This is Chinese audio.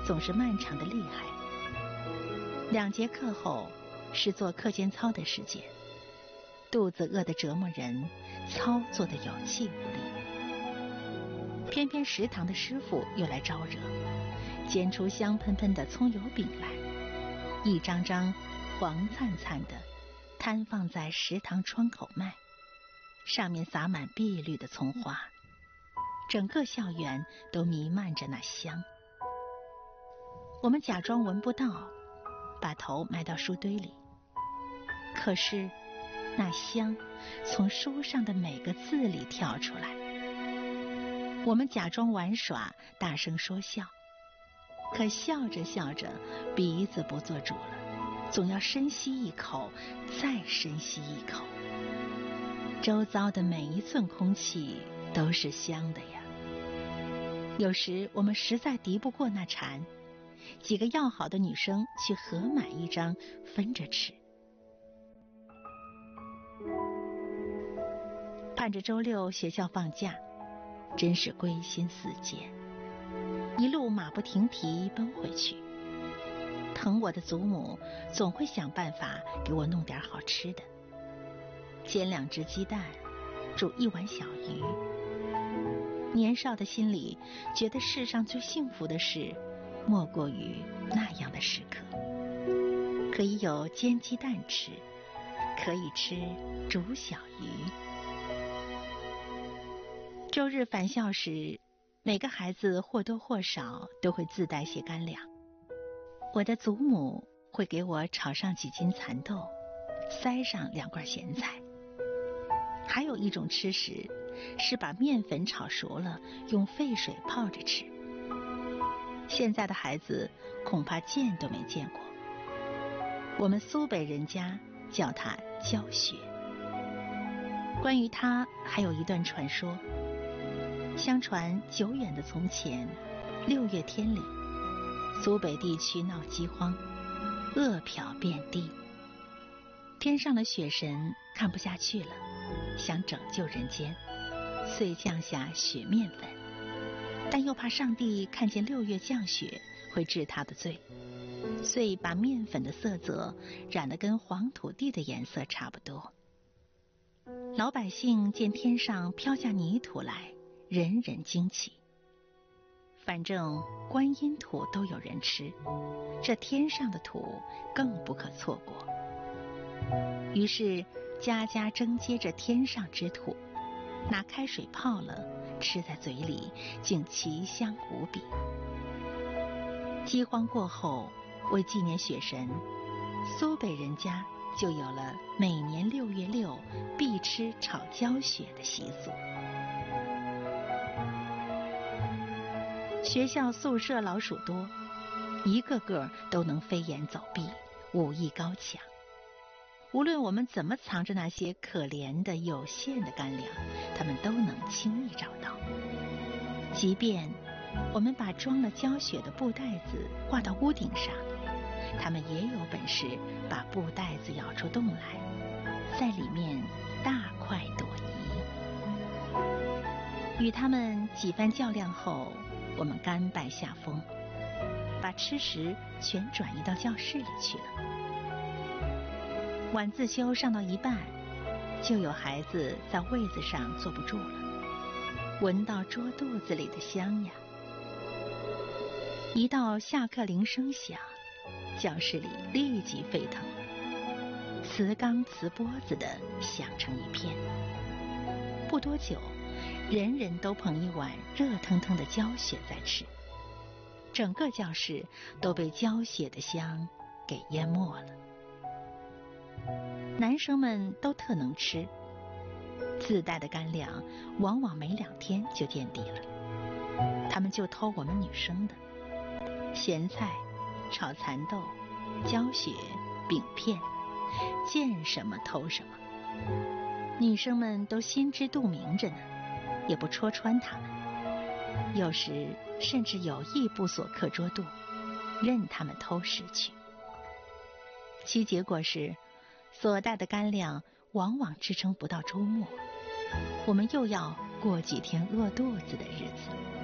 总是漫长的厉害。2节课后是做课间操的时间，肚子饿得折磨人，操做得有气无力。偏偏食堂的师傅又来招惹，煎出香喷喷的葱油饼来，一张张黄灿灿的摊放在食堂窗口卖，上面撒满碧绿的葱花，整个校园都弥漫着那香。我们假装闻不到，把头埋到书堆里，可是那香从书上的每个字里跳出来。我们假装玩耍，大声说笑，可笑着笑着鼻子不做主了，总要深吸一口，再深吸一口。周遭的每一寸空气都是香的呀。有时我们实在敌不过那馋，几个要好的女生去合买一张分着吃。盼着周6学校放假，真是归心似箭，一路马不停蹄奔回去。疼我的祖母总会想办法给我弄点好吃的，煎2只鸡蛋，煮1碗小鱼。年少的心里觉得世上最幸福的事，莫过于那样的时刻，可以有煎鸡蛋吃，可以吃煮小鱼。周日返校时，每个孩子或多或少都会自带些干粮。我的祖母会给我炒上几斤蚕豆，塞上2罐咸菜。还有一种吃食是把面粉炒熟了，用沸水泡着吃。现在的孩子恐怕见都没见过。我们苏北人家叫它焦雪。关于它还有一段传说。相传久远的从前，6月天里，苏北地区闹饥荒，饿殍遍地。天上的雪神看不下去了，想拯救人间，遂降下雪面粉，但又怕上帝看见6月降雪会治他的罪，遂把面粉的色泽染得跟黄土地的颜色差不多。老百姓见天上飘下泥土来，人人惊奇。反正观音土都有人吃，这天上的土更不可错过。于是家家争接着天上之土，拿开水泡了，吃在嘴里竟奇香无比。饥荒过后，为纪念雪神，苏北人家就有了每年6月6必吃炒焦雪的习俗。学校宿舍老鼠多，一个个都能飞檐走壁，武艺高强。无论我们怎么藏着那些可怜的有限的干粮，他们都能轻易找到。即便我们把装了焦雪的布袋子挂到屋顶上，他们也有本事把布袋子咬出洞来，在里面大快朵颐。与他们几番较量后，我们甘拜下风，把吃食全转移到教室里去了。晚自修上到一半，就有孩子在位子上坐不住了，闻到捉肚子里的香呀。一到下课铃声响，教室里立即沸腾，瓷缸瓷钵子的响成一片。不多久，人人都捧一碗热腾腾的焦雪在吃，整个教室都被焦雪的香给淹没了。男生们都特能吃，自带的干粮往往没2天就见底了，他们就偷我们女生的咸菜、炒蚕豆、焦雪、饼片，见什么偷什么。女生们都心知肚明着呢，也不戳穿他们，有时甚至有意不锁课桌肚，任他们偷食去。其结果是，所带的干粮往支撑不到周末，我们又要过几天饿肚子的日子。